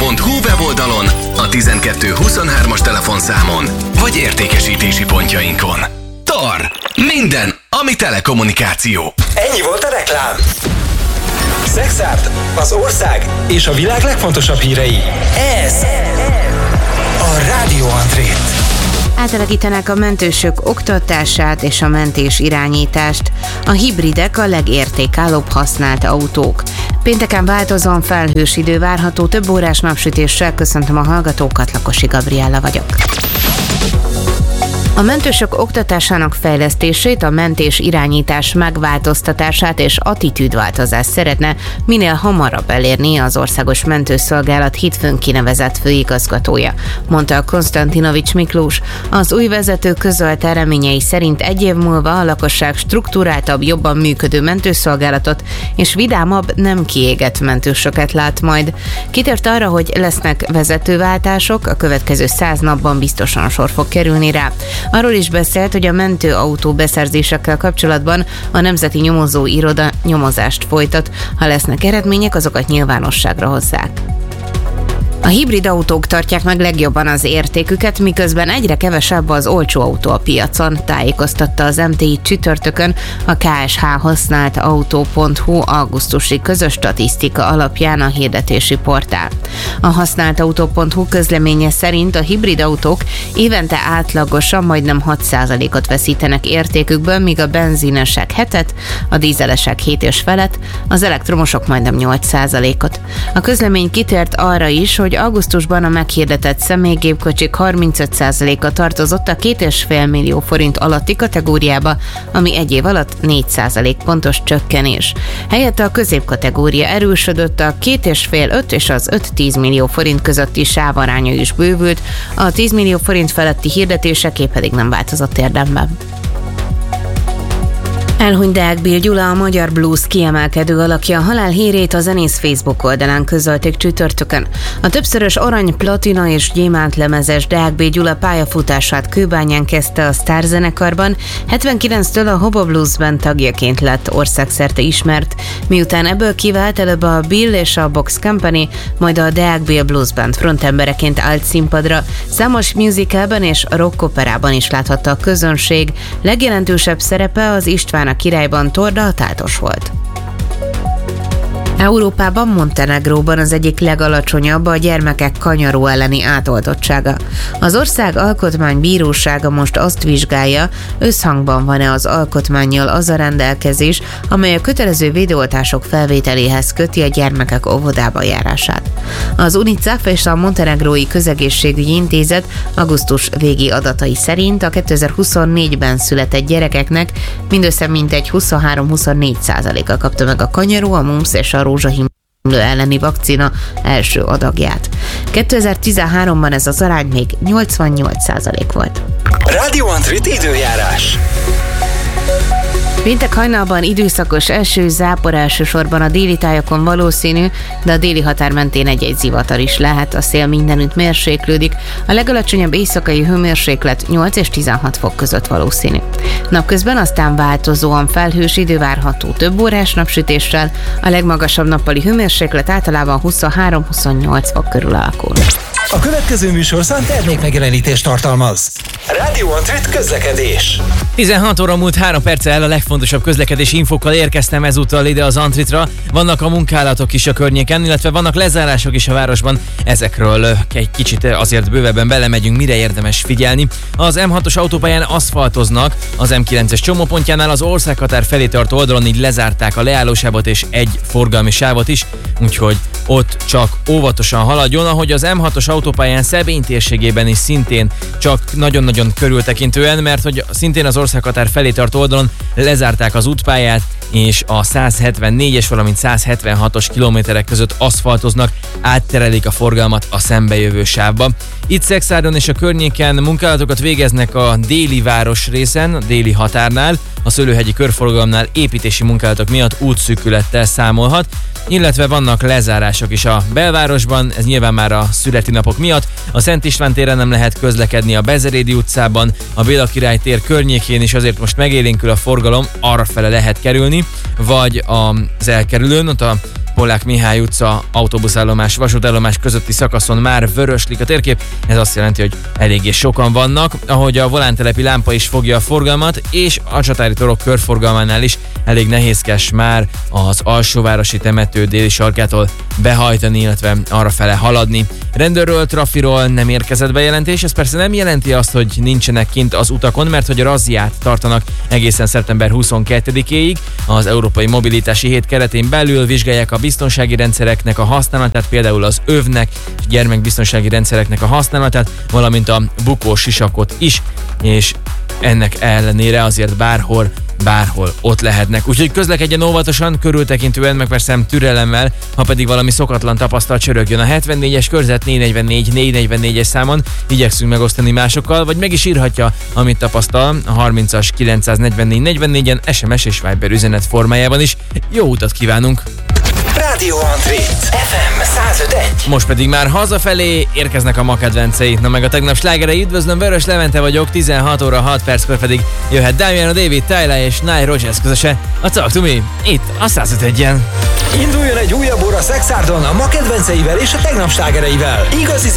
mentőautó.hu weboldalon, a 1223-as telefonszámon, vagy értékesítési pontjainkon. TAR. Minden, ami telekommunikáció. Ennyi volt a reklám. Szexárd, az ország és a világ legfontosabb hírei. Ez a Rádió Antrét. Átalakítanák a mentősök oktatását és a mentés irányítást. A hibridek a legértékállóbb használt autók. Pénteken változóan felhős idő várható, több órás napsütéssel. Köszöntöm a hallgatókat, Lakosi Gabriella vagyok. A mentősök oktatásának fejlesztését, a mentés irányítás megváltoztatását és attitűdváltozást szeretne minél hamarabb elérni az Országos Mentőszolgálat hétfőn kinevezett főigazgatója, mondta Konstantinovics Miklós. Az új vezető közölte reményei szerint egy év múlva a lakosság strukturáltabb, jobban működő mentőszolgálatot és vidámabb, nem kiégett mentősöket lát majd. Kitért arra, hogy lesznek vezetőváltások, a következő 100 napban biztosan sor fog kerülni rá. Arról is beszélt, hogy a mentőautó beszerzésekkel kapcsolatban a Nemzeti Nyomozó Iroda nyomozást folytat. Ha lesznek eredmények, azokat nyilvánosságra hozzák. A hibrid autók tartják meg legjobban az értéküket, miközben egyre kevesebb az olcsó autó a piacon, tájékoztatta az MTI csütörtökön a KSH használt autó.hu augusztusi közös statisztika alapján a hirdetési portál. A használt autó.hu közleménye szerint a hibrid autók évente átlagosan majdnem 6%-ot veszítenek értékükből, míg a benzinesek 7-et, a dízelesek 7,5-et, az elektromosok majdnem 8%-ot. A közlemény kitért arra is, hogy augusztusban a meghirdetett személygépkocsik 35%-a tartozott a 2,5 millió forint alatti kategóriába, ami egy év alatt 4% pontos csökkenés. Helyette a középkategória erősödött, a 2,5-5 és az 5-10 millió forint közötti sávaránya is bővült, a 10 millió forint feletti hirdetéseké pedig nem változott érdemben. Elhunyt Deák Bill Gyula, a magyar blues kiemelkedő alakja. Halálhírét a zenész Facebook oldalán közölték csütörtökön. A többszörös arany, platina és gyémánt lemezes Deák Bill Gyula pályafutását Kőbányán kezdte a sztárzenekarban, 79-től a Hobo Blues Band tagjaként lett országszerte ismert, miután ebből kivált, előbb a Bill és a Box Company, majd a Deák Bill Blues Band frontembereként állt színpadra. Számos musicalben és rockoperában is láthatta a közönség. Legjelentősebb szerepe az István a királyban Torda Tátos volt. Európában, Montenegróban az egyik legalacsonyabb a gyermekek kanyaró elleni átoltottsága. Az ország alkotmánybírósága most azt vizsgálja, összhangban van-e az alkotmánnyal az a rendelkezés, amely a kötelező védőoltások felvételéhez köti a gyermekek óvodába járását. Az UNICEF és a Montenegrói Közegészségügyi Intézet augusztus végi adatai szerint a 2024-ben született gyerekeknek mindössze mintegy 23-24%-a kapta meg a kanyaró, a mumps és a rózsahimlő elleni vakcina első adagját. 2013-ban ez az arány még 88% volt. Rádió Antrét időjárás. Péntek hajnalban időszakos eső, zápor elsősorban a déli tájakon valószínű, de a déli határ mentén egy-egy zivatar is lehet, a szél mindenütt mérséklődik, a legalacsonyabb éjszakai hőmérséklet 8 és 16 fok között valószínű. Napközben aztán változóan felhős idő várható, több órás napsütéssel, a legmagasabb nappali hőmérséklet általában 23-28 fok körül alakul. A következő műsorszám termékmegjelenítést tartalmaz. Rádió Antrét közlekedés. 16 óra múlt 3 perccel a legfontosabb közlekedési infókkal érkeztem ezúttal ide az Antritra. Vannak a munkálatok is a környéken, illetve vannak lezárások is a városban. Ezekről egy kicsit azért bővebben belemegyünk, mire érdemes figyelni. Az M6-os autópályán aszfaltoznak, az M9-es csomópontjánál az országhatár felé tartó oldalon így lezárták a leállósávot és egy forgalmi sávot is, úgyhogy ott csak óvatosan haladjon, ahogy az M6-os autópályán Szebény térségében is szintén csak nagyon-nagyon körültekintően, mert hogy szintén az országhatár felé tartó oldalon lezárták az útpályát, és a 174-es, valamint 176-os kilométerek között aszfaltoznak, átterelik a forgalmat a szembejövő sávba. Itt Szexárdon és a környéken munkálatokat végeznek a déli város részen, a déli határnál, a Szőlőhegyi körforgalomnál építési munkálatok miatt útszűkülettel számolhat, illetve vannak lezárások is a belvárosban, ez nyilván már a születi napok miatt. A Szent István téren nem lehet közlekedni, a Bezerédi utcában, a Béla Király tér környékén is azért most megélénkül a forgalom, arrafele lehet kerülni, vagy az elkerülőn, ott a Pollák Mihály utca, autóbuszállomás, vasútállomás közötti szakaszon már vöröslik a térkép. Ez azt jelenti, hogy eléggé sokan vannak, ahogy a volántelepi lámpa is fogja a forgalmat, és a Csatári torok körforgalmánál is elég nehézkes már az Alsóvárosi temető déli sarkától behajtani, illetve arrafele haladni. Rendőrről, trafiról nem érkezett bejelentés, ez persze nem jelenti azt, hogy nincsenek kint az utakon, mert hogy a razziát tartanak egészen szeptember 22-éig. Az Európai Mobilitási Hét keretén belül vizsgálják a biztonsági rendszereknek a használatát, például az övnek, gyermekbiztonsági rendszereknek a használatát, valamint a bukós sisakot is, és ennek ellenére azért bárhol ott lehetnek. Úgyhogy közlekedjen óvatosan, körültekintően, meg persze türelemmel, ha pedig valami szokatlan tapasztalat csörögjön a 74-es körzet 444-444-es számon, igyekszünk megosztani másokkal, vagy meg is írhatja, amit tapasztal a 30-as 944-44-en SMS és Viber üzenet formájában is. Jó utat kívánunk! Rádió Antrit, FM 105.1. Most pedig már hazafelé érkeznek a ma kedvencei. Na meg a tegnap slágerei. Üdvözlöm, Vörös Levente vagyok, 16 óra 6 perckor pedig jöhet Damiano David, Tyler és Nile Rodgers közöse a Talk to Me, itt a 105.1-en. Induljon egy újabb óra Szexárdon a ma kedvenceivel és a tegnap slágereivel. Igazi